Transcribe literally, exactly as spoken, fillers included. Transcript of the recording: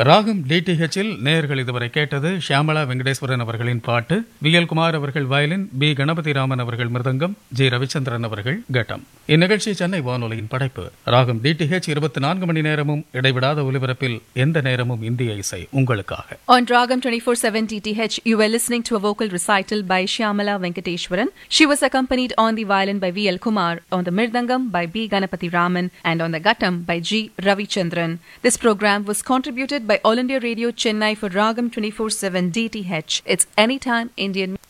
ராகம் டிடிஹெச்சில் நேயர்கள் இதுவரை கேட்டது ஷியாமளா வெங்கடேஸ்வரன் அவர்களின் பாட்டு, வி எல் குமார் அவர்கள் வயலின், பி கணபதிராமன் அவர்கள் மிருதங்கம், ஜி ரவிச்சந்திரன் அவர்கள் கட்டம். இந்நிகழ்ச்சி சென்னை வானொலியின் படைப்பு. ராகம் டிடிஹெச் இருபத்தி நான்கு மணி நேரமும் இடைவிடாத ஒலிபரப்பில் எந்த நேரமும் இந்திய இசை உங்களுக்காக. On Ragam twenty-four seven D T H, you were listening to a vocal recital by Shyamala Venkateshwaran. She was accompanied on the violin by V L Kumar, on the mirdangam by B Ganapati Raman, and on the guttam by G Ravichandran. This program was contributed by All India Radio Chennai for Ragam twenty-four seven D T H. It's Anytime Indian